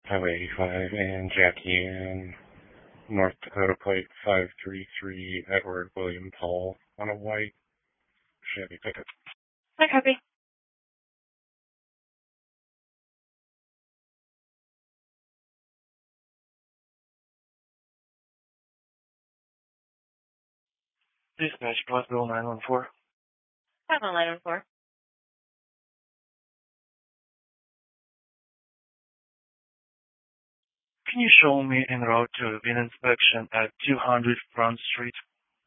Highway 85 and Jackie Ann, North Dakota Plate 533, Edward William Paul on a white Chevy pickup. Hi, copy. Dispatch, Pleasantville 914. 914. Can you show me en route to VIN inspection at 200 Front Street?